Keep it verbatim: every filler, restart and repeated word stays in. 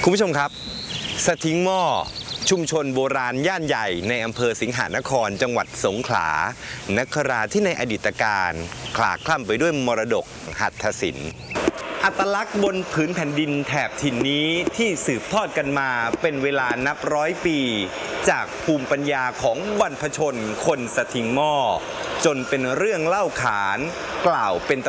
คุณผู้ชมครับสะทิ้งหม้อชุมชนโบราณย่านใหญ่ในอำเภอสิงหานครจังหวัดสงขลานคราที่ในอดีตการคลาคล่ำไปด้วยมรดกหัตถศิลป์อัตลักษณ์บนผืนแผ่นดินแถบถิ่นนี้ที่สืบทอดกันมาเป็นเวลานับร้อยปีจากภูมิปัญญาของบรรพชนคนสะทิ้งหม้อจนเป็นเรื่องเล่าขานกล่าวเป็นต